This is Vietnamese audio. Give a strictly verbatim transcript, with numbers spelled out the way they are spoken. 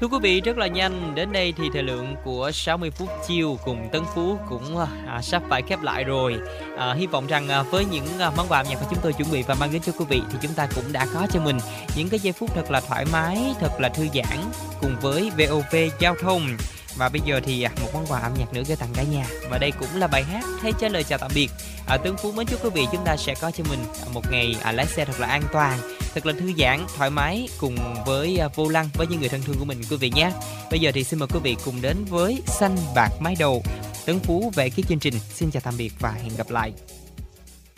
Thưa quý vị, rất là nhanh, đến đây thì thời lượng của sáu mươi phút chill cùng Tấn Phú cũng, à, sắp phải khép lại rồi. À, hy vọng rằng, à, với những, à, món quà âm nhạc mà chúng tôi chuẩn bị và mang đến cho quý vị thì chúng ta cũng đã có cho mình những cái giây phút thật là thoải mái, thật là thư giãn cùng với vê o vê Giao thông. Và bây giờ thì, à, một món quà âm nhạc nữa gửi tặng cả nhà, và đây cũng là bài hát thay cho lời chào tạm biệt. À, Tấn Phú mến chúc quý vị chúng ta sẽ có cho mình, à, một ngày, à, lái xe thật là an toàn, thật là thư giãn, thoải mái cùng với, à, vô lăng với những người thân thương của mình quý vị nhé. Bây giờ thì xin mời quý vị cùng đến với Xanh Bạc Mái Đầu. Tấn Phú về cái chương trình. Xin chào tạm biệt và hẹn gặp lại.